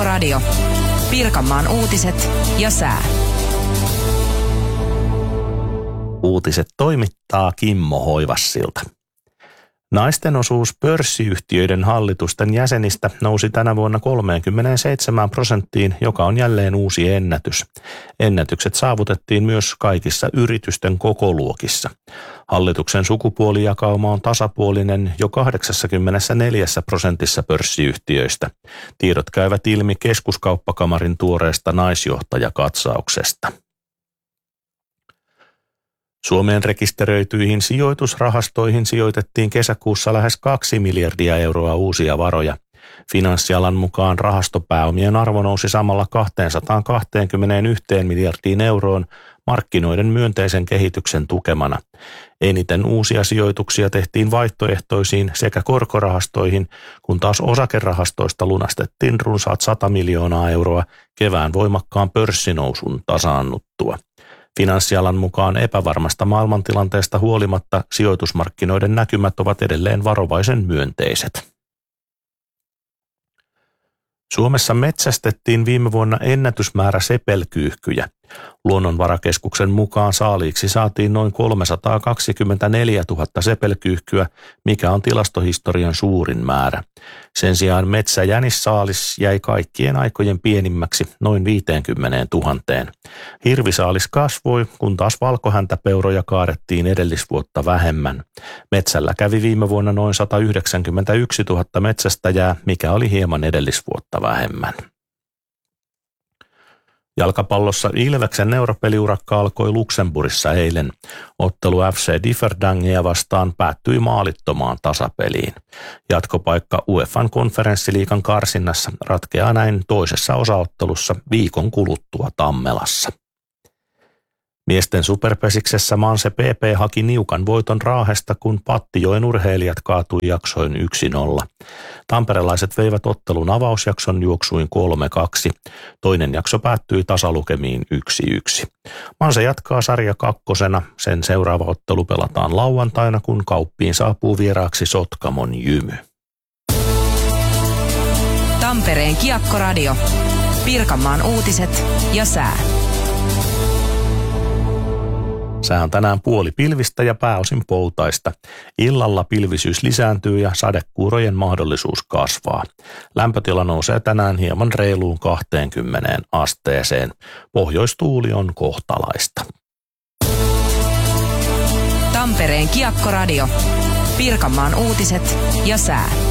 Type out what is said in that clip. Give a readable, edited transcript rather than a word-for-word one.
Kiekko-radio. Pirkanmaan uutiset ja sää. Uutiset toimittaa Kimmo Hoivassilta. Naisten osuus pörssiyhtiöiden hallitusten jäsenistä nousi tänä vuonna 37%, joka on jälleen uusi ennätys. Ennätykset saavutettiin myös kaikissa yritysten kokoluokissa. Hallituksen sukupuolijakauma on tasapuolinen jo 84% pörssiyhtiöistä. Tiedot käyvät ilmi Keskuskauppakamarin tuoreesta naisjohtajakatsauksesta. Suomeen rekisteröityihin sijoitusrahastoihin sijoitettiin kesäkuussa lähes 2 miljardia euroa uusia varoja. Finanssialan mukaan rahastopääomien arvo nousi samalla 221 miljardiin euroon markkinoiden myönteisen kehityksen tukemana. Eniten uusia sijoituksia tehtiin vaihtoehtoisiin sekä korkorahastoihin, kun taas osakerahastoista lunastettiin runsaat 100 miljoonaa euroa kevään voimakkaan pörssinousun tasaannuttua. Finanssialan mukaan epävarmasta maailmantilanteesta huolimatta sijoitusmarkkinoiden näkymät ovat edelleen varovaisen myönteiset. Suomessa metsästettiin viime vuonna ennätysmäärä sepelkyyhkyjä. Luonnonvarakeskuksen mukaan saaliiksi saatiin noin 324 000 sepelkyyhkyä, mikä on tilastohistorian suurin määrä. Sen sijaan metsäjänissaalis jäi kaikkien aikojen pienimmäksi noin 50 000. Hirvisaalis kasvoi, kun taas valkohäntäpeuroja kaadettiin edellisvuotta vähemmän. Metsällä kävi viime vuonna noin 191 000 metsästäjää, mikä oli hieman edellisvuotta vähemmän. Jalkapallossa Ilveksen europeliurakka alkoi Luxemburgissa eilen. Ottelu FC Differdangia vastaan päättyi maalittomaan tasapeliin. Jatkopaikka UEFAn konferenssiliigan karsinnassa ratkeaa näin toisessa osaottelussa viikon kuluttua Tammelassa. Miesten superpesiksessä Manse PP haki niukan voiton Raahesta, kun Pattijoen urheilijat kaatui jaksoin 1-0. Tamperelaiset veivät ottelun avausjakson juoksuin 3-2. Toinen jakso päättyi tasalukemiin 1-1. Manse jatkaa sarja kakkosena. Sen seuraava ottelu pelataan lauantaina, kun Kauppiin saapuu vieraaksi Sotkamon Jymy. Tampereen Kiekko-radio. Pirkanmaan uutiset ja sää. Sää on tänään puoli pilvistä ja pääosin poutaista. Illalla pilvisyys lisääntyy ja sadekuurojen mahdollisuus kasvaa. Lämpötila nousee tänään hieman reiluun 20 asteeseen. Pohjoistuuli on kohtalaista. Tampereen Kiekko-radio. Pirkanmaan uutiset ja sää.